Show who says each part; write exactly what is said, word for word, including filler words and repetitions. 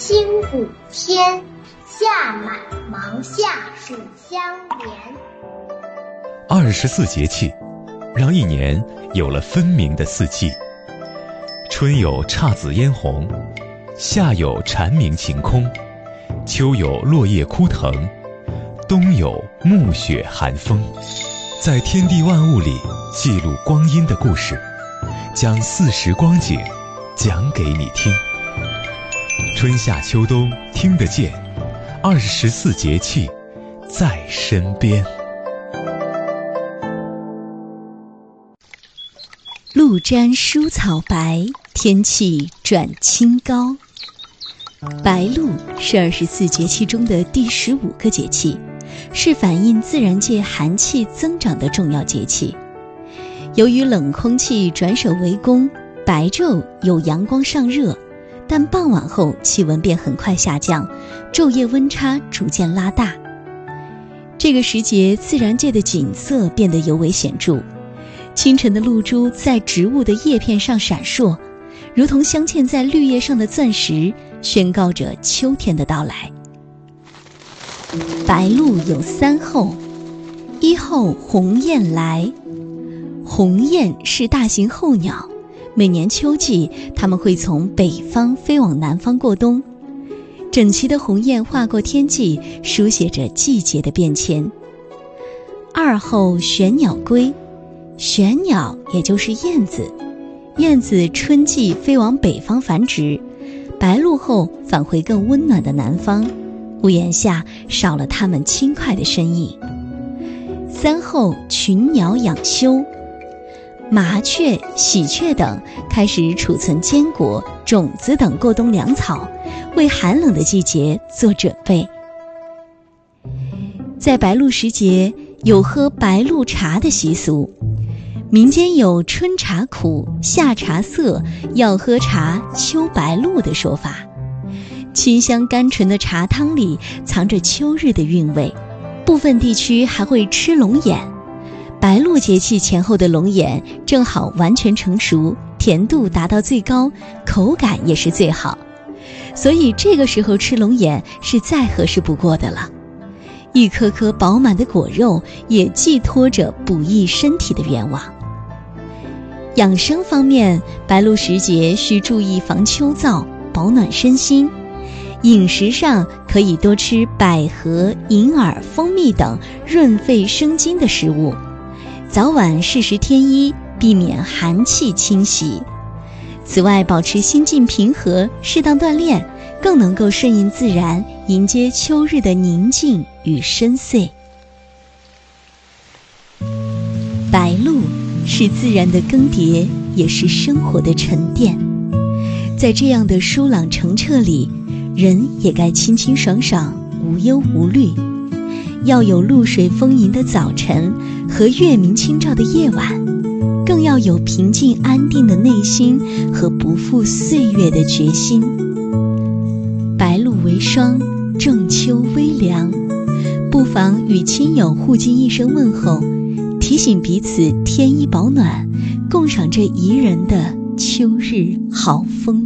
Speaker 1: 清谷天，夏满芒夏暑相连。
Speaker 2: 二十四节气，让一年有了分明的四季。春有姹紫嫣红，夏有蝉鸣晴空，秋有落叶枯藤，冬有暮雪寒风。在天地万物里记录光阴的故事，将四时光景讲给你听。春夏秋冬听得见，二十四节气在身边。
Speaker 3: 露沾蔬草白，天气转清高。白露是二十四节气中的第十五个节气，是反映自然界寒气增长的重要节气。由于冷空气转守为攻，白昼有阳光上热，但傍晚后气温便很快下降，昼夜温差逐渐拉大。这个时节，自然界的景色变得尤为显著。清晨的露珠在植物的叶片上闪烁，如同镶嵌在绿叶上的钻石，宣告着秋天的到来。白露有三候：一候鸿雁来。鸿雁是大型候鸟，每年秋季它们会从北方飞往南方过冬。整齐的鸿雁划过天际，书写着季节的变迁。二候玄鸟归。玄鸟也就是燕子，燕子春季飞往北方繁殖，白露后返回更温暖的南方，屋檐下少了它们轻快的身影。三候群鸟养休。麻雀、喜鹊等开始储存坚果、种子等过冬粮草，为寒冷的季节做准备。在白露时节，有喝白露茶的习俗。民间有春茶苦，夏茶涩，要喝茶秋白露的说法。清香甘醇的茶汤里藏着秋日的韵味，部分地区还会吃龙眼。白露节气前后的龙眼正好完全成熟，甜度达到最高，口感也是最好，所以这个时候吃龙眼是再合适不过的了。一颗颗饱满的果肉也寄托着补益身体的愿望。养生方面，白露时节需注意防秋燥，保暖身心。饮食上可以多吃百合、银耳、蜂蜜等润肺生津的食物，早晚适时添衣，避免寒气侵袭。此外，保持心境平和，适当锻炼，更能够顺应自然，迎接秋日的宁静与深邃。白露是自然的更迭，也是生活的沉淀。在这样的舒朗澄澈里，人也该清清爽爽，无忧无虑。要有露水丰盈的早晨和月明清照的夜晚，更要有平静安定的内心和不负岁月的决心。白露为霜，仲秋微凉，不妨与亲友互尽一声问候，提醒彼此添衣保暖，共赏这宜人的秋日好风